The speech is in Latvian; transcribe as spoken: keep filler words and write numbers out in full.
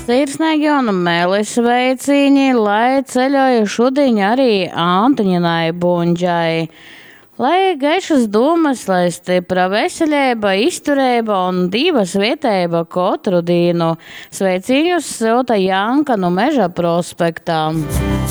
Sirsnīgi un mēlis sveicieni, lai ceļoju šodien arī Antoņinai Buņģai. Lai gaišas domas, lai stipra veseļība, izturība un divas vietēba katru dienu. Sveiciņus silta Janka no Meža prospektā.